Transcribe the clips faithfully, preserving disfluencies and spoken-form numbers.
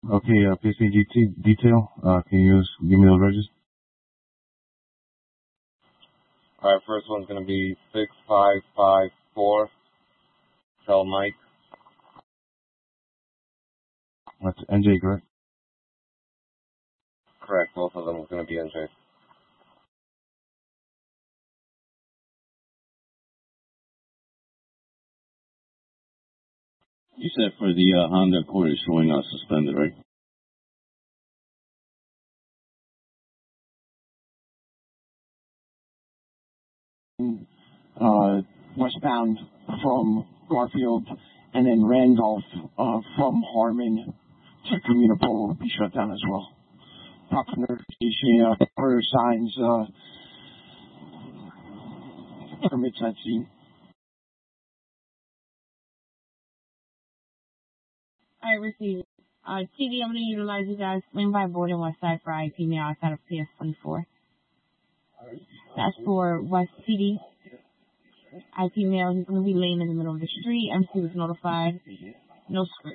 Okay, uh, P C G T detail. Uh, can you just give me those registers? All right, first one's going to be six five five four. Tell Mike. That's N J, correct? Correct. Both of them are going to be N J. You said for the uh, Honda Accord is showing us suspended, right? Uh, westbound from Garfield, and then Randolph uh, from Harmon to Communipole will be shut down as well. Proper notification, uh, order signs, uh, permits at scene. I received. Uh, T D, I'm going to utilize you guys swing by Borden West Side for I P now outside of P S twenty-four. That's for West T D. I P mail, he's going to be laying in the middle of the street. M C was notified. No script.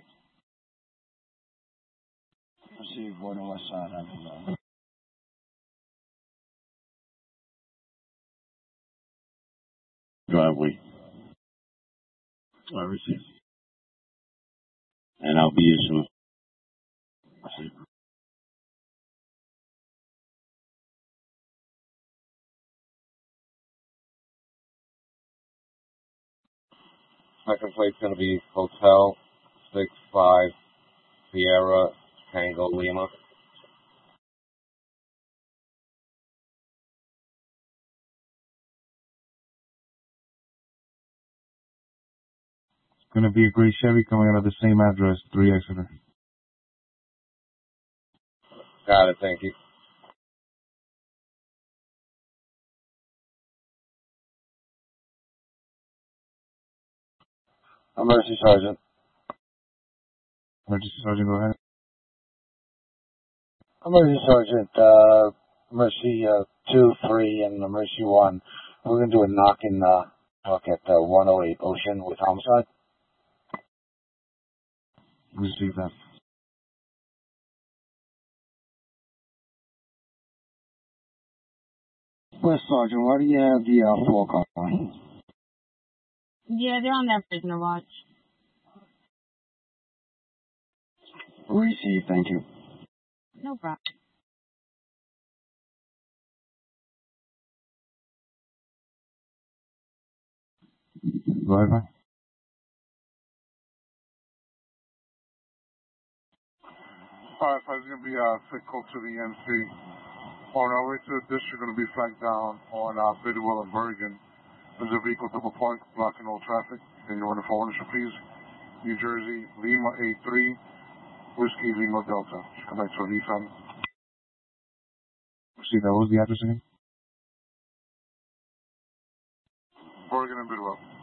Receive Borden West Side, I P mail. Driveway. I received. And I'll be issuing. Second plate's going to be Hotel six five Sierra Tango Lima. It's going to be a gray Chevy coming out of the same address, three Exeter. Got it, thank you. Emergency Sergeant. Emergency Sergeant, go ahead. Emergency Sergeant, uh, Emergency uh, two, three, and Emergency one. We're going to do a knock and uh, talk at uh, one oh eight Ocean with homicide. Receive that. West Sergeant, why do you have the uh, floor car line? Yeah, they're on that prisoner watch. Receive, thank you. No problem. Go ahead, man. Alright, so it's going to be uh, sick call to the M C. On our way to the district, going to be flagged down on uh, Bidwell and Bergen. There's a vehicle double park blocking all traffic. Can you run it for ownership, please? New Jersey, Lima eight three, Whiskey Lima Delta. Should come back to a Nissan. See, that was the address again? Bergen and Bidwell.